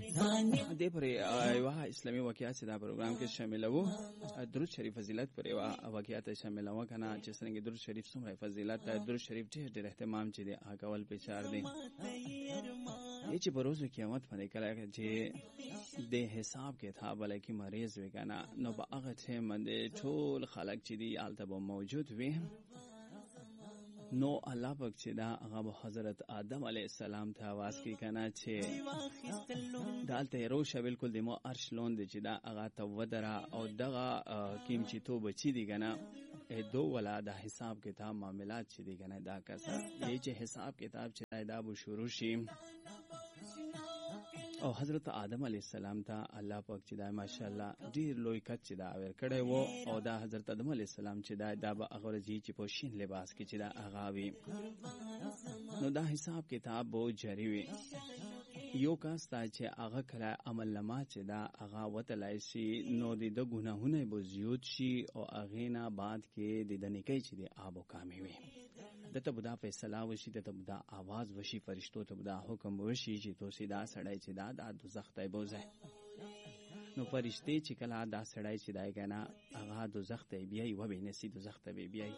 دې پرې یو اسلامي واقعیت چې دا پروګرام کې شامل وو درود شریف فضیلت پر یو واقعیت شامل وو کنه چې څنګه درود شریف څومره فضیلت درود شریف ډېر اهتمام چې دی هغه ول په چار دی چې په ورځ قیامت باندې کله چې د حساب کتاب ولکه مریض وګانا نو په هغه ټیم باندې ټول خلک چې دی آلته به موجود وي نو الله پاک چې دا هغه حضرت آدم علیه السلام ته आवाज کوي کنه چې دالته روشه بالکل د مو عرش لون دی چې دا هغه ته ودره او دغه کیم چې تو بچی دی کنه دو ولا د حساب کتاب معاملات چې دی کنه دا کسه یی چې حساب کتاب چې دا به شروع شي او حضرت آدم علیه السلام ته الله پاک چې دا ماشاءالله ډیر لوی کچ چې دا ور کړی وو او دا حضرت آدم علیه السلام چې دا به هغه ورځ چې په شین لباس کې چې دا هغه وي نو دا حساب کتاب بو جری وي یو کس ته چې هغه کړه عمل لما چې دا هغه وتلای شي نو د ګناهونه به زیات شي او هغه نه بعد کې د نیکی چې د آب او کامې وي دته بدا فیصله وشي دته بدا आवाज وشي فرشتو ته بدا حکم وشي چې تو سیدا سړی چې دا د دوزخ ته بوزه نو فرشتي چې کله دا سړی چې دای کنه هغه دوزخ ته بیاي و به نسی دوزخ ته بیاي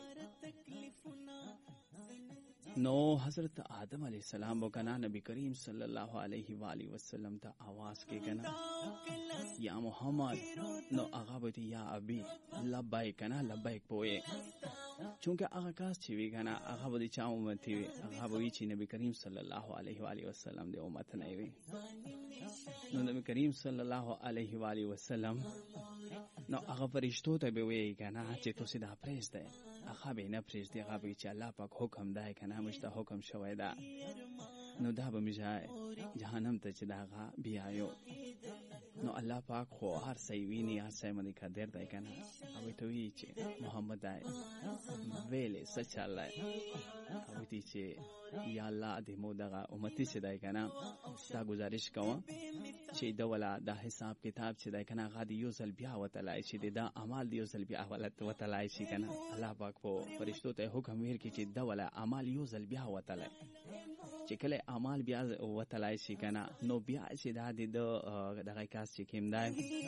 نو حضرت آدم علیہ السلام وکنا نبی کریم صلی اللہ علیہ وآلہ وسلم ته आवाज کې کنا یا محمد نو هغه به یا ابي لبیک کنا لبیک پوي چونکه هغه کاس چې وی کنه هغه به چا امت وي هغه به چې نبی کریم صلی الله علیه و آله وسلم د امت نه وي نو نبی کریم صلی الله علیه و آله وسلم نو هغه فرشتو ته به وی کنه چې تاسو دا پریز ده هغه به نه پریز دی هغه به چې الله پاک حکم ده کنه مشته حکم شوی ده نو دا به میځه جهنم ته چې داغه بیايو نو الله پاک خو هر څه ویني هر څه باندې قدر دی کنه او ته وی چې محمد دای ویلې سچ الله او ته چې یا الله دې مو دغه امتی څه دی کنه دا گزارش کوم چې دا ولا د حساب کتاب چې دی کنه غادي یو ځل بیا وتلای چې دا اعمال دی یو ځل بیا وتلای شي کنه الله پاک په فرشتو ته حکم ور کوي چې دا ولا اعمال یو ځل بیا وتلای چې کله اعمال بیا وتلای شي کنه نو بیا چې دا دغه کاس چې کیم دی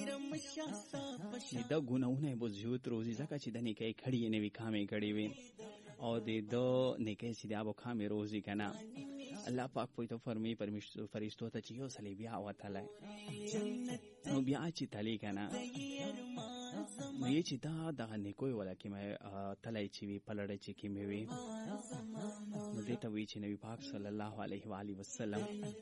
دا ګناونه به زیات روزي ځکه چې د نیکي کړي نه وی کامې کړي وي او د نیکي چې دا به کامې روزي کنه الله پاک په تو فرمی فرشتو ته چې یو سلی بیا وتلای نو بیا چې تلی کنه نو یې چې دا دغه نیکوي ولا کې مې تلای چې وی پلړې چې کې مې وی نو دې ته وی چې نبی پاک صلی الله علیه و آله وسلم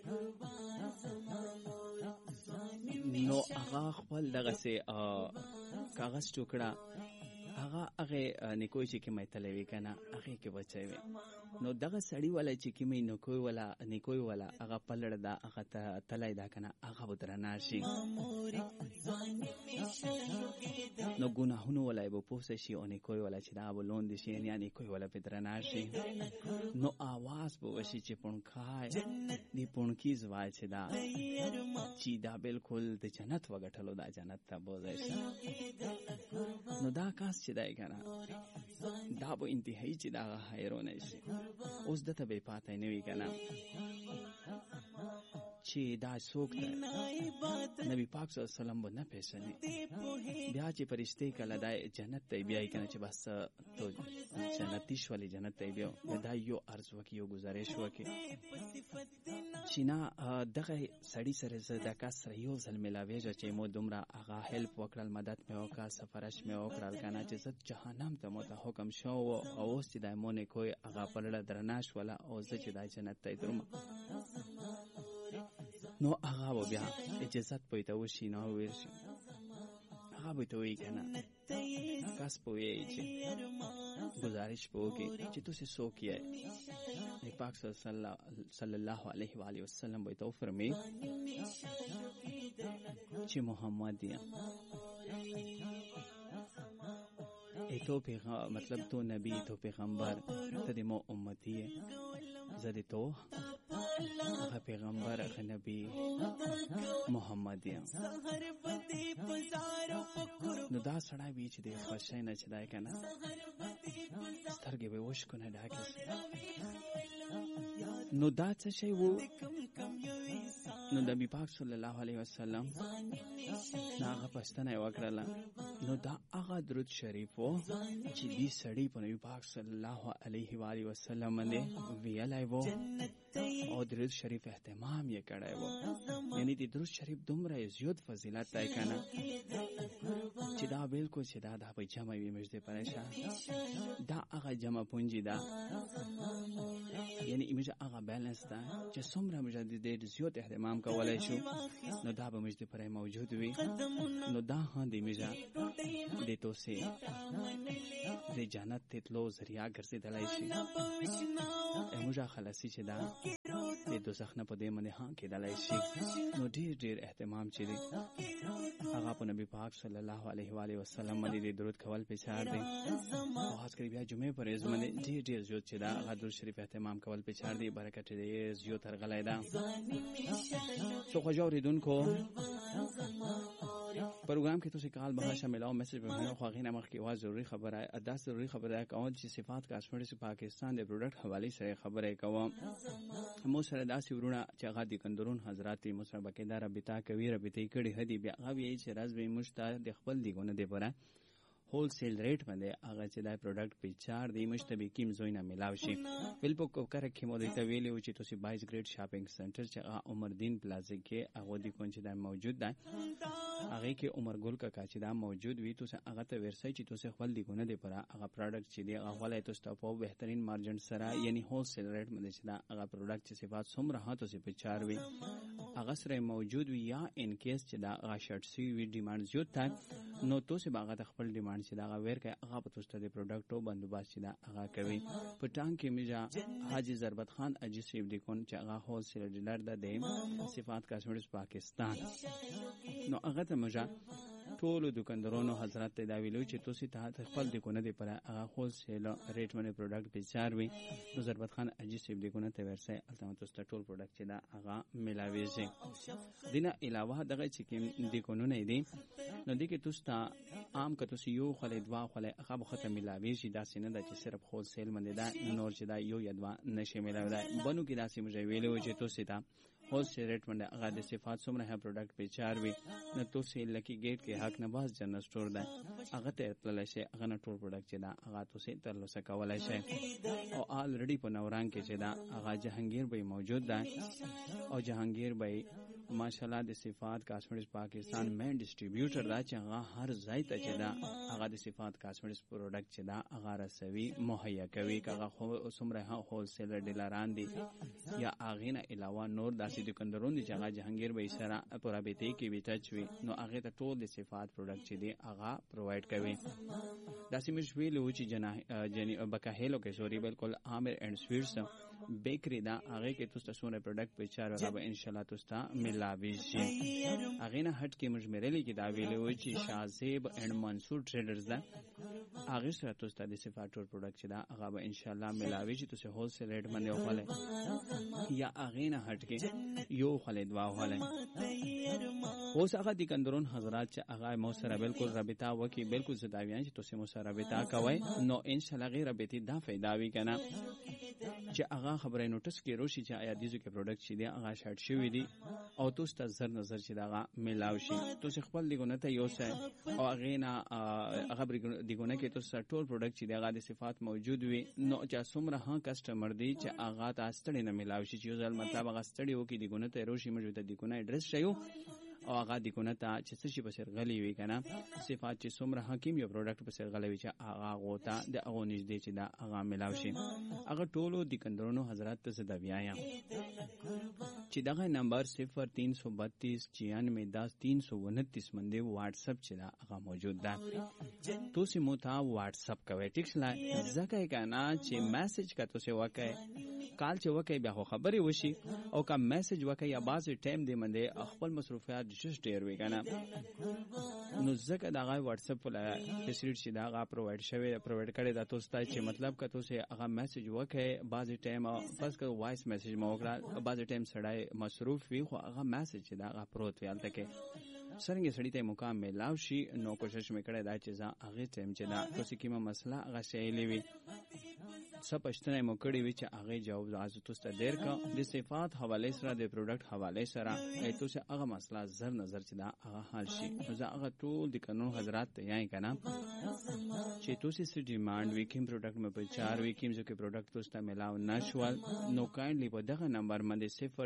نو هغه خپل دغه سه کاغذ ټوکړه هغه نیکوي چې کې مې تلوي کنه هغه کې بچي وي نو دغه سړی ولا چې کې مې نیکوي ولا هغه پلړ دا هغه تلای دا کنه هغه بدرنا شي نو ګناهونه ولا به پوسه شي او نیکوي ولا چې دا بلون دي شي یعنی نیکوي ولا بدرنا شي نو आवाज به وشي چې پونکای دی پونکی زوای چې دا چې دا بالکل د جنت وګټلو دا جنت ته بوځي نو دا کاس چې دای کنه دا به انتهایی چې دا حیرونه شي اوس دته به پاتې نه وی کنه چې دا څوک دی نبی پاک صلی الله علیه وسلم نه پېژني بیا چې فرشتي کله د جنت ته بیا کنه چې بس تو جنتی شولې جنت ته بیا دا یو ارز وکي یو گزارش وکي چې نه دغه سړی سره زدا کا سره یو ځل ملاوي چې مو دومره هغه هیلپ وکړل مدد مې وکړ سفارش مې وکړل کنه چې زت جهنم ته مو ته حکم شو او اوس چې دایمونه کوئی هغه پرړه درناش ولا او زه چې د جنت ته درم نو هغه بیا اجازه پوي وشي نو ورشي هغه به توي کنه کاس پوي چې گزارش پوږي چې تاسو څوک یې نبی پاک صلی الله علیه و آله وسلم به تو فرمي چې محمد دی تو پیغمبر مطلب تو نبی تو پیغمبر ته د مو امتی زده تو هغه پیغمبر هغه نبی محمد یم. نو دا سړی وي چې د خوښۍ نه چې دی که نه سترګې به یې اوښکو نه ډکې شي. نو دا څه شی و؟ نو نبي پاک صلی الله علیه وسلم هغه پوښتنه یې وکړله. نو دا هغه درود شریف و چې دې سړي په نبي پاک صلی الله علیه و آله وسلم باندې ویلی و او درود شریف اهتمام یې کړی و. یعنی د درود شریف دومره زیات فضیلت دی که نه چې دا بالکل چې دا په جمع وي مجدې پریشه دا هغه جمع پونجي ده. یعنی ایمجه هغه بیلنس ده چې څومره مجه د ډېر زیات اهتمام کولی شو نو دا به مجدې پرې موجود وي. نو دا هم د ایمجه د توسې د جنت تلو ذریعه ګرځېدلی شي. ایمجه خلاصي چې ده د دوزخ نه په دې باندې هم کېدلی شي. نو ډېر ډېر اهتمام چې دی هغه په نبي پاک صلی الله علیه و آله وسلم باندې د درود کول پکار دی. او خاص کر بیا جمعې پر ورځ باندې ډېر ډېر زیات چې دا هغه درود شریف اهتمام کول پکار دی. برکت یې زیات ورغلی ده. سو خوږو اورېدونکو پروګرام کې تاسو کال به شامل او میسج به خو غینه مخ کې وا ضروری خبره ادا ضروری خبره کوم چې صفات کاسمیټکس پاکستان د پروډکټ حواله سره خبره کوم. مو سره داسې ورونه چې هغه د کندرون حضرات مو سره بقاعده رابطه کوي رابطه کړي هدي بیا هغه چې راز به مشته د خپل دیګونه دی پره هول سیل ریټ باندې هغه چې دا پروډکټ په 4 دی مشتبه کیم زوینه ملاوي شي. ویل په کوکر کې مو د ویلو چې تاسو 22 ګریډ شاپینګ سنټر چې عمردین پلازا کې هغه دی کوم چې دا موجود ده هغه کې عمر ګل کا چې دا موجود وي تاسو هغه ته ورسای چې تاسو خپل دیګونه دی پر هغه پروډکټ چې دی هغه ولای تاسو په بهترین مارجن سره یعنی هول سیل ریټ باندې چې دا هغه پروډکټ چې صفات څومره هاتو سي په 4 وي هغه سره موجود وي یا ان کیس چې دا هغه شرټ سی وی ډیماند زیات تا نو تاسو هغه خپل ډیماند چې دا ویر کې هغه په تاسو د پروډکټو بندوبست چې دا هغه کوي. په ټانګ کې میجا حاجی ضربت خان اجي سیب دی کون چې هغه هول سیل ډیلر د صفات کاسمیټکس پاکستان. نو هغه ته مجا ټول دکاندارانو حضرت ته دا ویلو چې تاسو ته خپل دیګونه دی پر هغه هول سیل ریټ باندې پروډکټ په 4 وي. نو ضربت خان اجي سیب دیګونه ته ورسای البته تاسو ټول پروډکټ چې دا هغه ملاوي شي. دینه علاوه دغه چې کوم دیګونه نه دي نو دغه تاسو ته عام کته یو خلې دوا خلې هغه ختم ملاوي شي. دا سینه د چې صرف هول سیل باندې دا نور چې دا یو یا دوا نشي ملاوي بنو کې دا سیمه ویلو چې تاسو ته هول سیل ریټ باندې هغه د صفات څومره هه پروډکټ په 4 وي. نو تاسو لکی گیټ کې حق نواز جنرال سٹور ده هغه ته تللی شي هغه نه ټول پروډکټ چې دا هغه تاسو ترلاسه کولای شئ. او الریډي په نوران کې چې دا هغه جهانگیر به موجود ده او جهانگیر به ماشاءالله د صفات کاسمیټکس پاکستان مین ډسټریبیوټر دا چې هغه هر ځای ته چې دا هغه د صفات کاسمیټکس پروډکټ چې دا هغه رسوي مهیا کوي. هغه څومره هول سیلر ډیلران دي یا هغه نه علاوه نور داسې دکاندارون دي چې هغه جهانگیر به سره پورا بیت کې ویټچ وي نو هغه ته ټول د صفات پروډکټ چې دی هغه پرووایډ کوي. داسې مش ویلو چې جنی بکاهلو کې سوري بالکل عامر اینڈ سویټس بیکری دا هغه کې تاسو سونه پروډکټ په 4 هغه ان شاء الله تاسو ملاوي شي. هغه نه هټ کې مجمرلي کې دا ویلو چې شازیب اینڈ منصور ټریډرز دا هغه سره تاسو د صفات پروډکټ چې دا هغه ان شاء الله ملاوي شي. تاسو هول سیل ریټ باندې وخاله یا هغه نه هټ کې یو خلې دوا وخاله. اوس هغه د کندرون حضرات چې هغه مو سره بالکل رابطه وکي بالکل زداویان چې تاسو مو سره رابطه کوي نو ان شاء الله غیر رابطه دا فائدہ وی کنه چې هغه خبره نوټس کې روشي چې آیا دیزو کې پروډکټ چې دی هغه شارټ شوی دی او تاسو ته زر نظر چې دا ملاوي شي. تاسو خپل دیګونه ته یو څه او هغه نه هغه دیګونه کې تاسو ټول پروډکټ چې دغه د صفات موجود وي نو چې څومره ها کسٹمر دی چې هغه تاسو ته نه ملاوي شي چې یو ځل مطلب هغه ستړي وو کې دیګونه ته روشي موجود دیګونه اډرس شيو او هغه دیګونه ته چې څه شي په سر غلي وي کنه صفات چې څومره حکیم یو پروډکټ په سر غلي وي چې هغه غوتا د هغه نږدې چې دا هغه ملاوي شي. هغه ټولو دیګندرونو حضرات ته زده بیایا چې دغه نمبر 0332969329 باندې واتس اپ چې دا هغه موجود ده. تاسو مو ته واتس اپ کوي ټیکس لا ځکه کنه چې میسج کا تاسو وکای کال چې وکای بیا خبرې وشي او کا میسج وکای یا بعض ټایم دی منده خپل مصروفیات چارجز ډیر وی کنه نو ځکه دا غي واتس اپ ولا فیسیلیټي چې دا غا پرووایډ کړي دا تاسو ته چې مطلب که تاسو هغه میسج وکړي بعضی ټایم پس که وایس میسج مو وکړه بعضی ټایم سړی مصروف وي خو هغه میسج چې دا غا پروت وي البته کې څنګه سړی ته مقام ملاو شي نو کوشش وکړي دا چې ځا هغه ټایم چې دا تاسو کیمه مسله هغه شایلې وي سپښتنه مو کړی وی چې هغه جواب راځو تاسو ته ډیر کا د صفات حواله سره د پروډکټ حواله سره ایتو چې هغه مسله زر نظر چې دا هغه حل شي نو زه هغه ټول د قانون حضرات ته یای کنه چې تاسو سې ډیماند وی کوم پروډکټ مې په 4 وی کوم ځکه پروډکټ تاسو ته ملاو نشول نو کایندلی په دغه نمبر باندې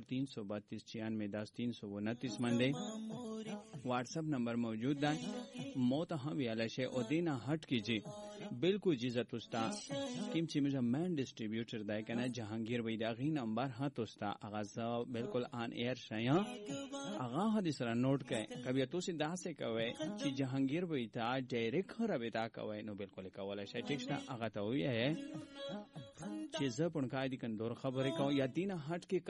0332969329 باندې واتس اپ نمبر موجود ده مو ته هم ویل شي او دینه هټ کیږي بالکل جزت استا کیم چې مې مین ډسټریبیوټر دای کنه جهانگیر وای دا غي نمبر هات استا اغاز بالکل آن ایر شیا اغا هدي سره نوٹ کړئ کبي تاسو دا څه کوي چې جهانگیر وای تا ډایرکټ رابطه کوي نو بالکل کولای شي ټیک شته هغه ته وایي چې زه پونکای دي کندور خبرې کوم یا دینه هټ کې